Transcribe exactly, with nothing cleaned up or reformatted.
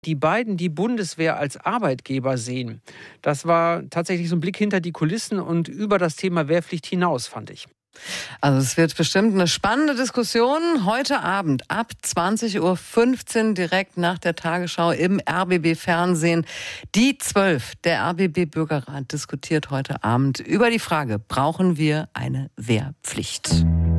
die beiden die Bundeswehr als Arbeitgeber sehen. Das war tatsächlich so ein Blick hinter die Kulissen und über das Thema Wehrpflicht hinaus, fand ich. Also es wird bestimmt eine spannende Diskussion heute Abend ab zwanzig Uhr fünfzehn direkt nach der Tagesschau im R B B-Fernsehen. Die zwölf, der R B B-Bürgerrat, diskutiert heute Abend über die Frage, brauchen wir eine Wehrpflicht?